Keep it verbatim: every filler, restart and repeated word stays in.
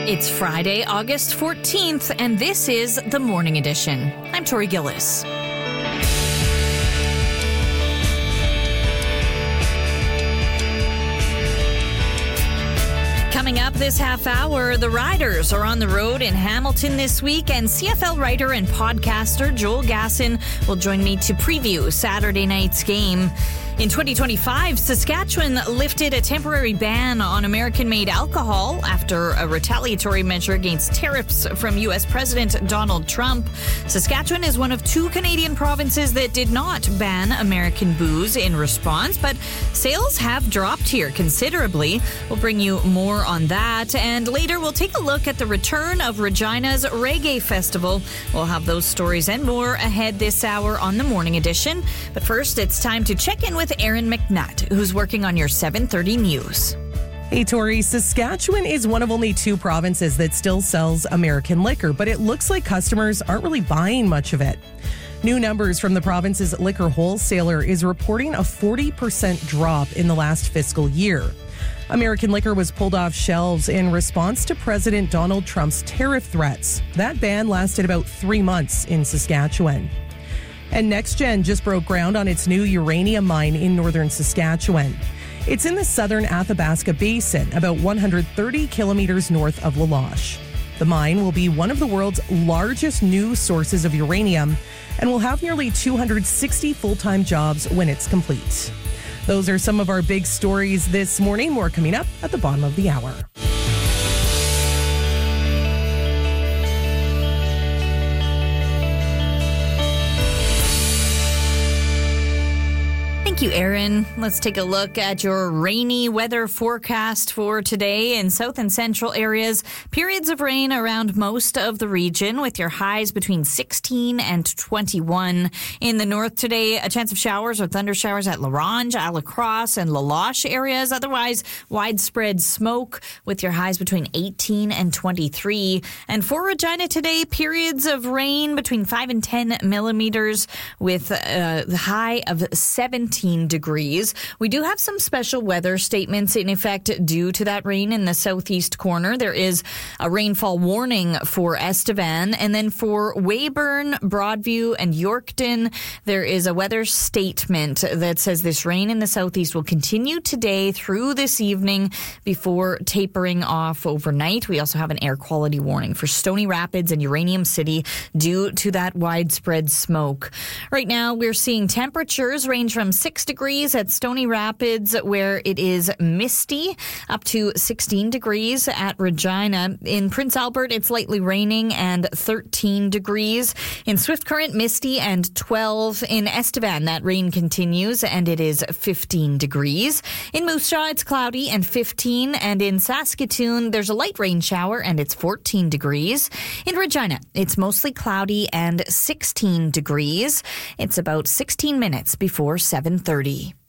It's Friday, August fourteenth, and this is The Morning Edition. I'm Tori Gillis. Coming up this half hour, the Riders are on the road in Hamilton this week, and C F L writer and podcaster Joel Gasson will join me to preview Saturday night's game. In twenty twenty-five, Saskatchewan lifted a temporary ban on American-made alcohol after a retaliatory measure against tariffs from U S President Donald Trump. Saskatchewan is one of two Canadian provinces that did not ban American booze in response, but sales have dropped here considerably. We'll bring you more on that, and later we'll take a look at the return of Regina's Reggae Festival. We'll have those stories and more ahead this hour on the Morning Edition. But first, it's time to check in with with Aaron McNutt, who's working on your seven thirty news. Hey, Tori. Saskatchewan is one of only two provinces that still sells American liquor, but it looks like customers aren't really buying much of it. New numbers from the province's liquor wholesaler is reporting a forty percent drop in the last fiscal year. American liquor was pulled off shelves in response to President Donald Trump's tariff threats. That ban lasted about three months in Saskatchewan. And NextGen just broke ground on its new uranium mine in northern Saskatchewan. It's in the southern Athabasca Basin, about one hundred thirty kilometers north of La Loche. The mine will be one of the world's largest new sources of uranium and will have nearly two hundred sixty full-time jobs when it's complete. Those are some of our big stories this morning. More coming up at the bottom of the hour. Thank you, Aaron. Let's take a look at your rainy weather forecast for today in south and central areas. Periods of rain around most of the region with your highs between sixteen and twenty-one. In the north today, a chance of showers or thunder showers at La Ronge, Alacrosse, and La Loche areas. Otherwise, widespread smoke with your highs between eighteen and twenty-three. And for Regina today, periods of rain between five and ten millimeters with a high of seventeen degrees. We do have some special weather statements in effect due to that rain in the southeast corner. There is a rainfall warning for Estevan, and then for Weyburn, Broadview, and Yorkton, there is a weather statement that says this rain in the southeast will continue today through this evening before tapering off overnight. We also have an air quality warning for Stony Rapids and Uranium City due to that widespread smoke. Right now, we're seeing temperatures range from six degrees at Stony Rapids, where it is misty, up to sixteen degrees at Regina. In Prince Albert, it's lightly raining and thirteen degrees. In Swift Current, misty and twelve. In Estevan, that rain continues and it is fifteen degrees. In Moose Jaw, it's cloudy and fifteen. And in Saskatoon, there's a light rain shower and it's fourteen degrees. In Regina, it's mostly cloudy and sixteen degrees. It's about sixteen minutes before seven thirty.